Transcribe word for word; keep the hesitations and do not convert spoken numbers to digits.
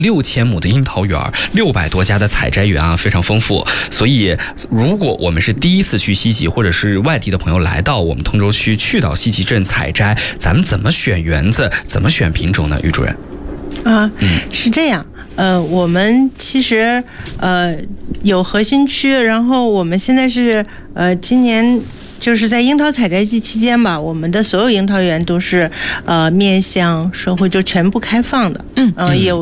六千亩的樱桃园，六百多家的采摘园啊，非常丰富。所以，如果我们是第一次去西集，或者是外地的朋友来到我们通州区，去到西集镇采摘，咱们怎么选园子，怎么选品种呢？于主任？ 啊，是这样。呃，我们其实呃有核心区，然后我们现在是呃今年就是在樱桃采摘季期间吧，我们的所有樱桃园都是呃面向社会就全部开放的，嗯，呃也有。